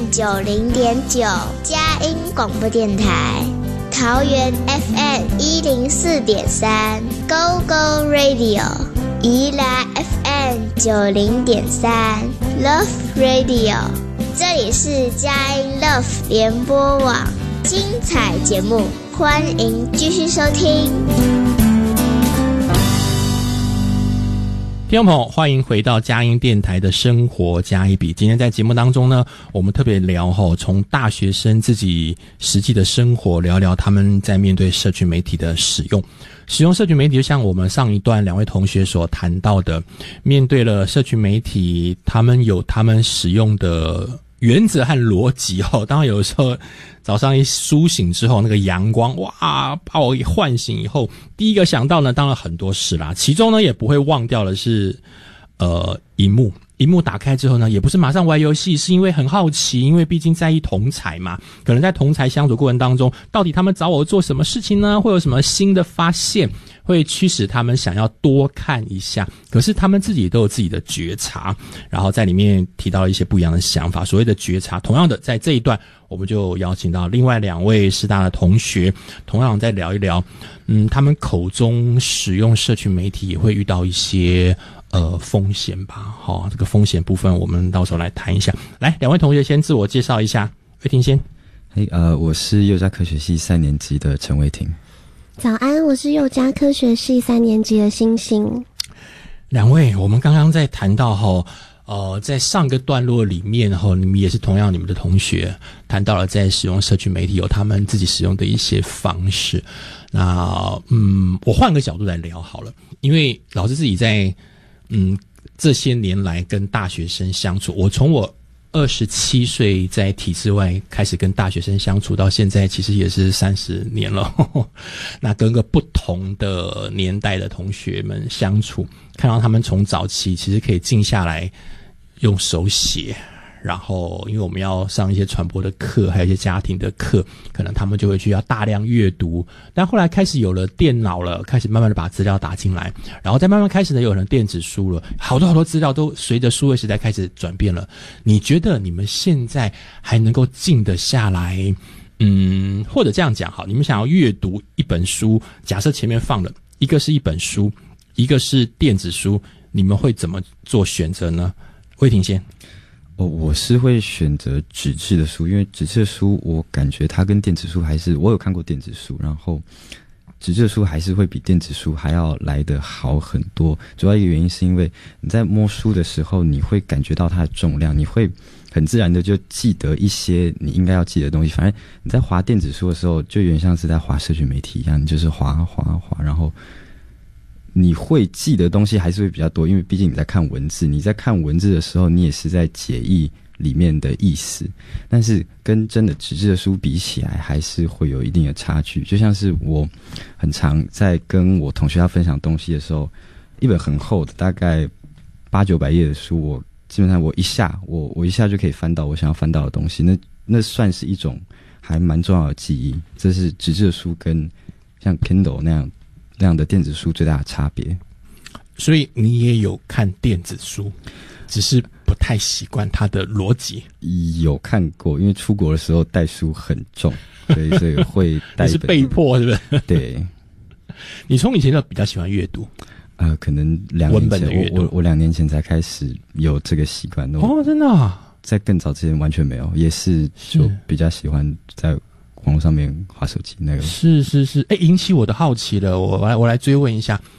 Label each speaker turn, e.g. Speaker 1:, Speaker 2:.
Speaker 1: 90.9 佳音广播电台，桃园 FM104.3 Go Go Radio， 宜兰 FM90.3 Love Radio， 这里是佳音 Love 联播网，精彩节目欢迎继续收听。
Speaker 2: 听众朋友，欢迎回到佳音电台的生活加一笔。今天在节目当中呢，我们特别聊从大学生自己实际的生活聊聊他们在面对社群媒体的使用社群媒体，就像我们上一段两位同学所谈到的，面对了社群媒体，他们有他们使用的原则和逻辑当然有时候早上一苏醒之后，那个阳光哇把我给唤醒以后，第一个想到呢当然很多事啦，其中呢也不会忘掉的是荧幕打开之后呢，也不是马上玩游戏，是因为很好奇，因为毕竟在意同侪嘛，可能在同侪相处过程当中，到底他们找我做什么事情呢？会有什么新的发现，会驱使他们想要多看一下。可是他们自己都有自己的觉察，然后在里面提到一些不一样的想法。所谓的觉察，同样的在这一段我们就邀请到另外两位师大的同学，同样再聊一聊他们口中使用社群媒体也会遇到一些风险吧。这个风险部分我们到时候来谈一下。来，两位同学先自我介绍一下。魏婷先。
Speaker 3: 我是幼家科学系3年级的陈魏婷。
Speaker 4: 早安，我是幼家科学系3年级的星星。
Speaker 2: 两位，我们刚刚在谈到在上个段落里面你们也是同样，你们的同学谈到了在使用社群媒体有他们自己使用的一些方式。那我换个角度来聊好了，因为老师自己在这些年来跟大学生相处，我从我27岁在体制外开始跟大学生相处到现在，其实也是30年了那跟个不同的年代的同学们相处，看到他们从早期其实可以静下来用手写，然后因为我们要上一些传播的课，还有一些家庭的课，可能他们就会去要大量阅读，但后来开始有了电脑了，开始慢慢的把资料打进来，然后再慢慢开始呢有了电子书了，好多资料都随着数位时代开始转变了。你觉得你们现在还能够静得下来或者这样讲好，你们想要阅读一本书，假设前面放了一个是一本书，一个是电子书，你们会怎么做选择呢？魏婷先。
Speaker 3: 我是会选择纸质的书，因为纸质的书我感觉它跟电子书还是，我有看过电子书，然后纸质的书还是会比电子书还要来得好很多。主要一个原因是因为你在摸书的时候，你会感觉到它的重量，你会很自然的就记得一些你应该要记得的东西。反正你在滑电子书的时候，就有点像是在滑社群媒体一样，你就是滑，然后你会记的东西还是会比较多，因为毕竟你在看文字，你在看文字的时候，你也是在解译里面的意思，但是跟真的纸质的书比起来，还是会有一定的差距。就像是我很常在跟我同学要分享东西的时候，一本很厚的，大概800-900页的书，我基本上我一下就可以翻到我想要翻到的东西，那算是一种还蛮重要的记忆。这是纸质的书跟像 Kindle 那样的电子书最大的差别。
Speaker 2: 所以你也有看电子书，只是不太习惯它的逻辑。
Speaker 3: 有看过，因为出国的时候带书很重，所以会带一本。
Speaker 2: 是被迫是不是？
Speaker 3: 对。
Speaker 2: 你从以前就比较喜欢阅读？
Speaker 3: 可能2年前，我2年前才开始有这个习惯。
Speaker 2: 真的啊？
Speaker 3: 在更早之前完全没有，也是就比较喜欢在网络上面滑手机那个。
Speaker 2: 是引起我的好奇了，我来追问一下，